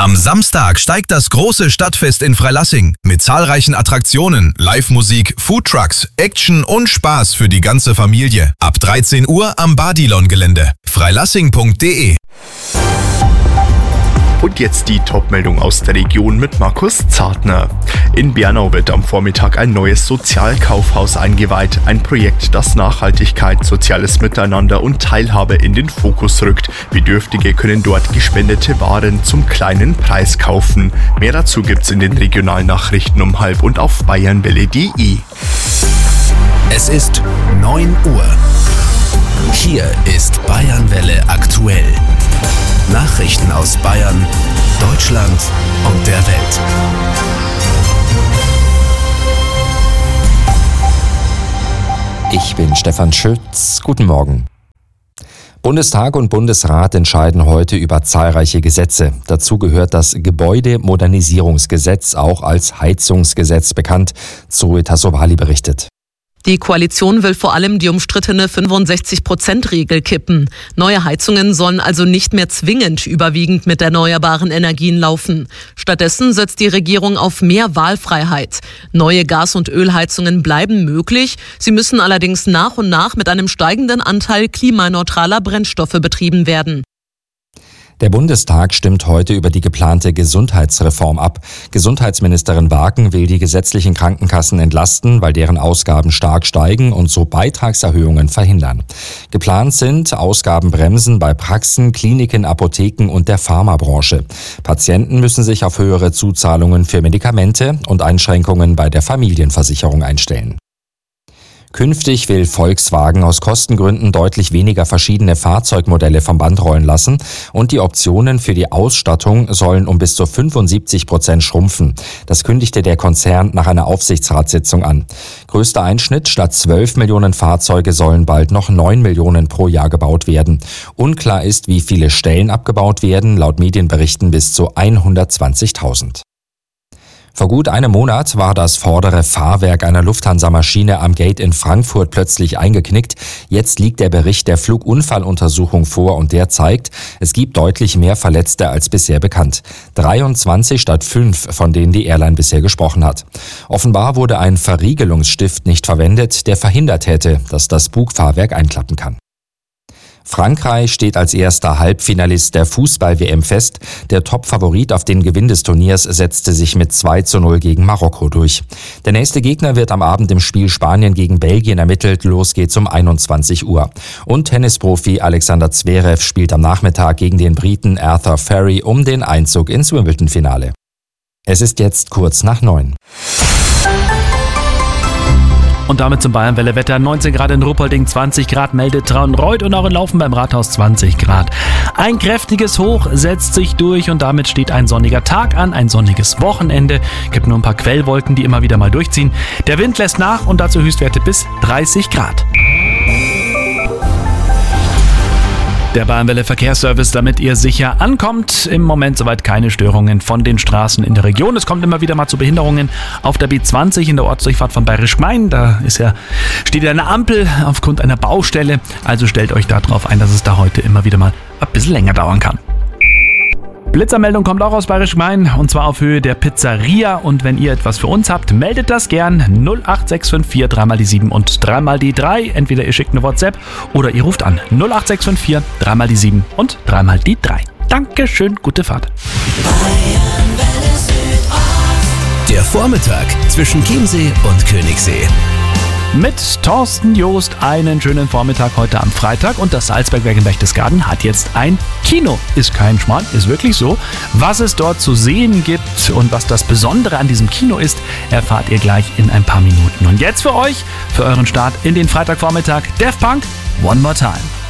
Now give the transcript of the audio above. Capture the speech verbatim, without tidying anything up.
Am Samstag steigt das große Stadtfest in Freilassing mit zahlreichen Attraktionen, Live-Musik, Foodtrucks, Action und Spaß für die ganze Familie. Ab dreizehn Uhr am Badilon-Gelände. freilassing punkt de. Und jetzt die Top-Meldung aus der Region mit Markus Zartner. In Bernau wird am Vormittag ein neues Sozialkaufhaus eingeweiht. Ein Projekt, das Nachhaltigkeit, soziales Miteinander und Teilhabe in den Fokus rückt. Bedürftige können dort gespendete Waren zum kleinen Preis kaufen. Mehr dazu gibt's in den Regionalnachrichten um halb und auf bayernwelle punkt de. Es ist neun Uhr. Hier ist Bayernwelle aktuell. Nachrichten aus Bayern, Deutschland und der Welt. Ich bin Stefan Schütz. Guten Morgen. Bundestag und Bundesrat entscheiden heute über zahlreiche Gesetze. Dazu gehört das Gebäudemodernisierungsgesetz, auch als Heizungsgesetz bekannt. Zoe Tassovali berichtet. Die Koalition will vor allem die umstrittene fünfundsechzig Prozent Regel kippen. Neue Heizungen sollen also nicht mehr zwingend überwiegend mit erneuerbaren Energien laufen. Stattdessen setzt die Regierung auf mehr Wahlfreiheit. Neue Gas- und Ölheizungen bleiben möglich. Sie müssen allerdings nach und nach mit einem steigenden Anteil klimaneutraler Brennstoffe betrieben werden. Der Bundestag stimmt heute über die geplante Gesundheitsreform ab. Gesundheitsministerin Wagen will die gesetzlichen Krankenkassen entlasten, weil deren Ausgaben stark steigen und so Beitragserhöhungen verhindern. Geplant sind Ausgabenbremsen bei Praxen, Kliniken, Apotheken und der Pharmabranche. Patienten müssen sich auf höhere Zuzahlungen für Medikamente und Einschränkungen bei der Familienversicherung einstellen. Künftig will Volkswagen aus Kostengründen deutlich weniger verschiedene Fahrzeugmodelle vom Band rollen lassen und die Optionen für die Ausstattung sollen um bis zu fünfundsiebzig Prozent schrumpfen. Das kündigte der Konzern nach einer Aufsichtsratssitzung an. Größter Einschnitt: statt zwölf Millionen Fahrzeuge sollen bald noch neun Millionen pro Jahr gebaut werden. Unklar ist, wie viele Stellen abgebaut werden, laut Medienberichten bis zu hundertzwanzigtausend. Vor gut einem Monat war das vordere Fahrwerk einer Lufthansa-Maschine am Gate in Frankfurt plötzlich eingeknickt. Jetzt liegt der Bericht der Flugunfalluntersuchung vor und der zeigt, es gibt deutlich mehr Verletzte als bisher bekannt. dreiundzwanzig statt fünf, von denen die Airline bisher gesprochen hat. Offenbar wurde ein Verriegelungsstift nicht verwendet, der verhindert hätte, dass das Bugfahrwerk einklappen kann. Frankreich steht als erster Halbfinalist der Fußball-W M fest. Der Top-Favorit auf den Gewinn des Turniers setzte sich mit zwei zu null gegen Marokko durch. Der nächste Gegner wird am Abend im Spiel Spanien gegen Belgien ermittelt. Los geht's um einundzwanzig Uhr. Und Tennisprofi Alexander Zverev spielt am Nachmittag gegen den Briten Arthur Ferry um den Einzug ins Wimbledon-Finale. Es ist jetzt kurz nach neun. Und damit zum Bayernwelle-Wetter. neunzehn Grad in Ruppolding, zwanzig Grad meldet Traunreuth und auch in Laufen beim Rathaus zwanzig Grad. Ein kräftiges Hoch setzt sich durch und damit steht ein sonniger Tag an, ein sonniges Wochenende. Gibt nur ein paar Quellwolken, die immer wieder mal durchziehen. Der Wind lässt nach und dazu Höchstwerte bis dreißig Grad. Der Bayernwelle Verkehrsservice, damit ihr sicher ankommt. Im Moment soweit keine Störungen von den Straßen in der Region. Es kommt immer wieder mal zu Behinderungen auf der B zwanzig in der Ortsdurchfahrt von Bayerisch Gmein. Da ist ja, steht ja eine Ampel aufgrund einer Baustelle. Also stellt euch darauf ein, dass es da heute immer wieder mal ein bisschen länger dauern kann. Blitzermeldung kommt auch aus Bayerisch Gmein und zwar auf Höhe der Pizzeria. Und wenn ihr etwas für uns habt, meldet das gern null acht sechs fünf vier drei mal die sieben und drei mal die drei. Entweder ihr schickt eine WhatsApp oder ihr ruft an null acht sechs fünf vier drei mal die sieben und drei mal die drei. Dankeschön, gute Fahrt. Der Vormittag zwischen Chiemsee und Königssee. Mit Thorsten Joost einen schönen Vormittag heute am Freitag und das Salzbergwerk in Berchtesgaden hat jetzt ein Kino. Ist kein Schmarrn, ist wirklich so. Was es dort zu sehen gibt und was das Besondere an diesem Kino ist, erfahrt ihr gleich in ein paar Minuten. Und jetzt für euch, für euren Start in den Freitagvormittag, Daft Punk, One More Time.